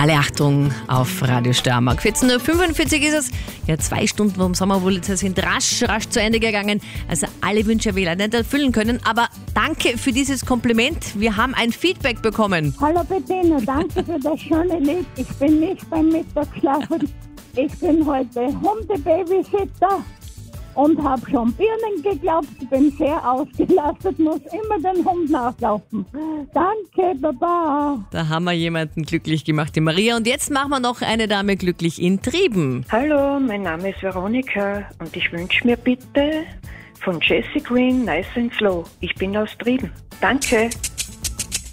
Alle Achtung auf Radio Steiermark. 14:45 Uhr ist es. Ja, 2 Stunden vom Sommerwolitzer sind rasch zu Ende gegangen. Also alle Wünsche will er nicht erfüllen können. Aber danke für dieses Kompliment. Wir haben ein Feedback bekommen. Hallo Bettina, danke für das schöne Lied. Ich bin nicht beim Mittagsschlafen. Ich bin heute Hundebabysitter und habe schon Birnen geklopft. Bin sehr ausgelastet, muss immer den Hund nachlaufen. Danke, Baba. Da haben wir jemanden glücklich gemacht, die Maria. Und jetzt machen wir noch eine Dame glücklich in Trieben. Hallo, mein Name ist Veronika und ich wünsche mir bitte von Jessie Green Nice and Slow. Ich bin aus Trieben. Danke.